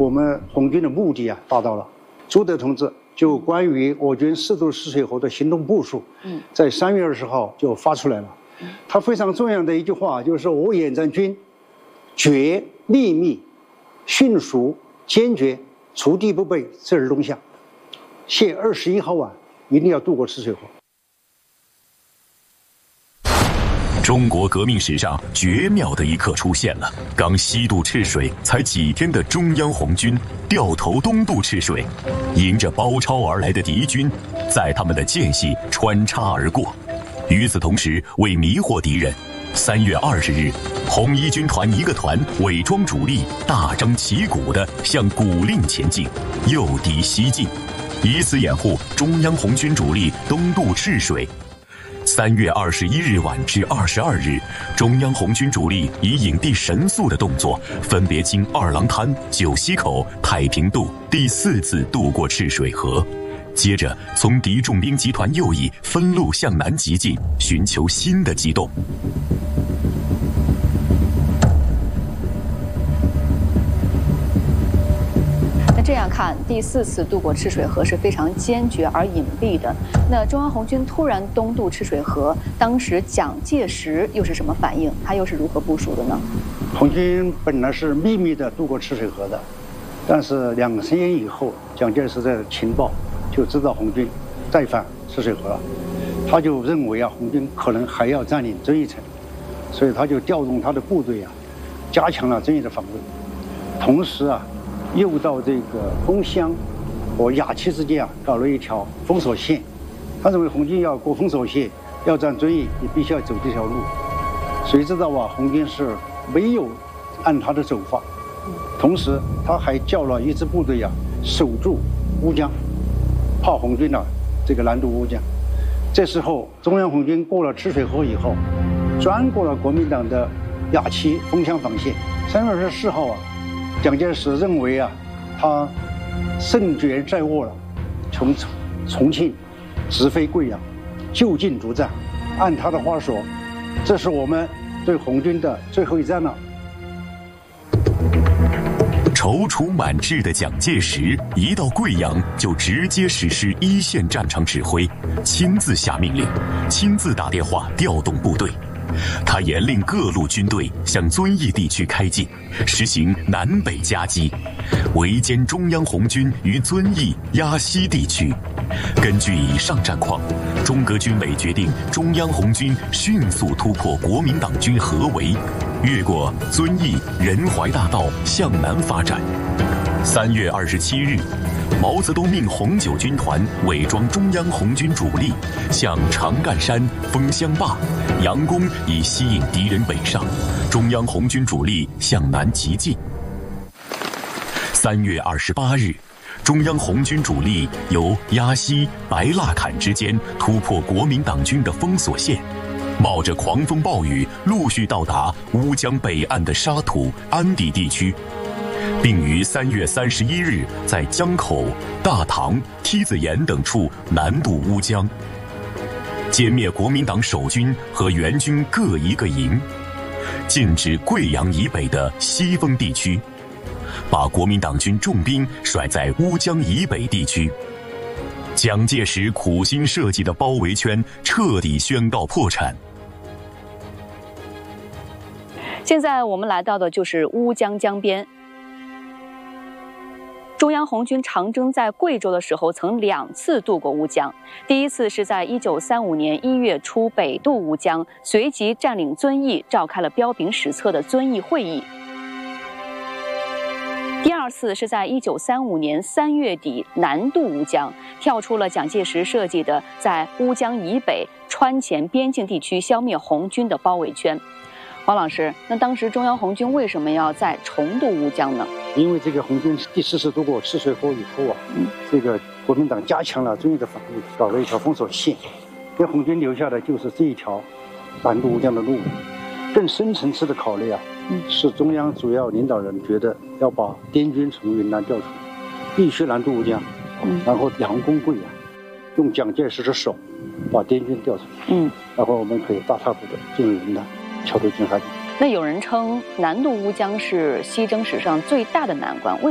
我们红军的目的达到了。朱德同志就关于我军4渡赤水河的行动部署，在3月20号就发出来了。他非常重要的一句话就是我野战军决秘密、迅速、坚决、除敌不备这2动向。限21号晚一定要渡过赤水河。 中国革命史上绝妙的一刻出现了。刚西渡赤水才几天的中央红军掉头东渡赤水，迎着包抄而来的敌军，在他们的间隙穿插而过。与此同时，为迷惑敌人，3月20日，红一军团1个团伪装主力，大张旗鼓地向古蔺前进，诱敌西进，以此掩护中央红军主力东渡赤水。3月21日晚至22日，中央红军主力以引地神速的动作，分别经二郎滩、九溪口、太平渡第4次渡过赤水河，接着从敌重兵集团右翼分路向南急进，寻求新的机动。 这样看，第4次渡过赤水河是非常坚决而隐蔽的。那中央红军突然东渡赤水河，当时蒋介石又是什么反应？他又是如何部署的呢？ 红军本来是秘密的渡过赤水河的，但是2、3天以后，蒋介石的情报就知道红军再犯赤水河了，他就认为红军可能还要占领遵义城，所以他就调动他的部队加强了遵义的防卫，同时又到这个丰乡和雅溪之间搞了一条封锁线。他认为红军要过封锁线，要占遵义，你必须要走这条路。谁知道红军是没有按他的走法，同时他还叫了一支部队守住乌江，怕红军这个南渡乌江。这时候中央红军过了赤水河以后，钻过了国民党的雅溪丰乡防线。3月24号蒋介石认为他胜券在握了，从重庆直飞贵阳，就近逐战。按他的话说，这是我们对红军的最后一战了。 踌躇满志的蒋介石一到贵阳就直接实施1线战场指挥，亲自下命令，亲自打电话调动部队。他严令各路军队向遵义地区开进，实行南北夹击，围歼中央红军于遵义、鸭溪地区。根据以上战况，中革军委决定中央红军迅速突破国民党军合围，越过遵义仁怀大道向南发展。3月27日，毛泽东命红九军团伪装中央红军主力，向长干山、枫香坝、杨公以吸引敌人北上，中央红军主力向南急进。3月28日，中央红军主力由鸭溪、白蜡坎之间突破国民党军的封锁线，冒着狂风暴雨陆续到达乌江北岸的沙土、安底地区，并于3月31日在江口、大塘、梯子岩等处南渡乌江，歼灭国民党守军和援军各1个营，进至贵阳以北的西丰地区，把国民党军重兵甩在乌江以北地区。蒋介石苦心设计的包围圈彻底宣告破产。 现在我们来到的就是乌江江边。中央红军长征在贵州的时候，曾2次渡过乌江。第一次是在1935年1月初北渡乌江，随即占领遵义，召开了彪炳史册的遵义会议。第2次是在1935年3月底南渡乌江，跳出了蒋介石设计的在乌江以北川黔边境地区消灭红军的包围圈。黄老师，那当时中央红军为什么要再重渡乌江呢？ 因为这个红军第4次渡过赤水河以后这个国民党加强了遵义的防御，搞了一条封锁线，给红军留下的就是这一条南渡乌江的路。更深层次的考虑是中央主要领导人觉得要把滇军从云南调出来，必须南渡乌江，然后杨公贵用蒋介石的手把滇军调出来，然后我们可以大踏步的进入云南，敲退军阀。 那有人称南渡乌江是西征史上最大的难关，